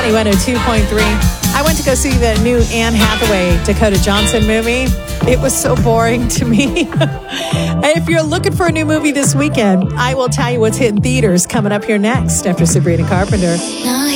Money 102.3. I went to go see the new Anne Hathaway, Dakota Johnson movie. It was so boring to me. If you're looking for a new movie this weekend, I will tell you what's hitting theaters coming up here next after Sabrina Carpenter.